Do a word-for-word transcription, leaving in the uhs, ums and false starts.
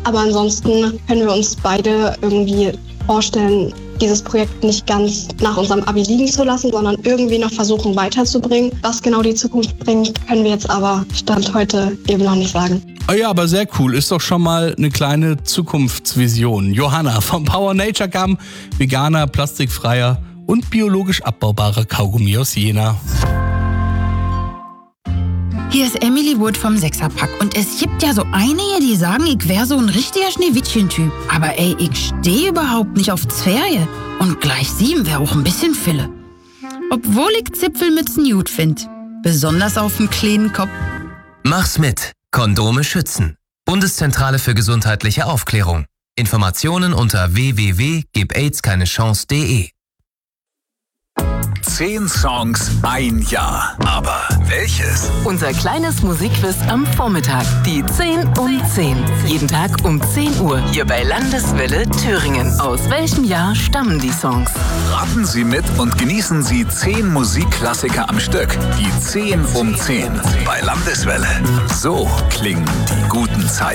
Aber ansonsten können wir uns beide irgendwie vorstellen, dieses Projekt nicht ganz nach unserem Abi liegen zu lassen, sondern irgendwie noch versuchen weiterzubringen. Was genau die Zukunft bringt, können wir jetzt aber Stand heute eben noch nicht sagen. Oh ja, aber sehr cool. Ist doch schon mal eine kleine Zukunftsvision. Johanna vom Power Nature Gum, veganer, plastikfreier und biologisch abbaubarer Kaugummi aus Jena. Hier ist Emily Wood vom Sechserpack und es gibt ja so einige, die sagen, ich wäre so ein richtiger Schneewittchen-Typ. Aber ey, ich stehe überhaupt nicht auf Zwerge und gleich sieben wäre auch ein bisschen Fille. Obwohl ich Zipfelmützen gut finde, besonders auf dem kleinen Kopf. Mach's mit. Kondome schützen. Bundeszentrale für gesundheitliche Aufklärung. Informationen unter w w w punkt gib aids keine chance punkt de. Zehn Songs, ein Jahr. Aber welches? Unser kleines Musikquiz am Vormittag. Die zehn um zehn. Jeden Tag um zehn Uhr. Hier bei Landeswelle Thüringen. Aus welchem Jahr stammen die Songs? Raten Sie mit und genießen Sie zehn Musikklassiker am Stück. Die zehn um zehn bei Landeswelle. So klingen die guten Zeiten.